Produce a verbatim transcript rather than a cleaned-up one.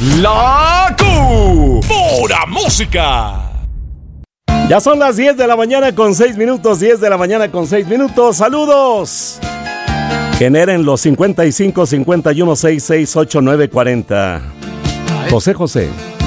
La Q. Pura música. Ya son las diez de la mañana con seis minutos, diez de la mañana con seis minutos. ¡Saludos! Generen los cincuenta y cinco, cincuenta y uno, sesenta y seis, ochenta y nueve, cuarenta. José José.